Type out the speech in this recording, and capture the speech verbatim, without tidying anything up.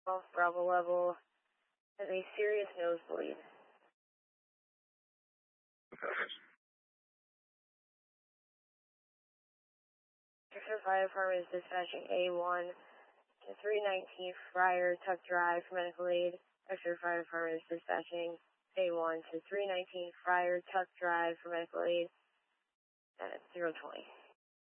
Bravo level has a serious nosebleed. Exeter Fire Department is dispatching A one to three nineteen Friar Tuck Drive for medical aid. Exeter Fire Department is dispatching A one to three nineteen Friar Tuck Drive for medical aid at zero twenty.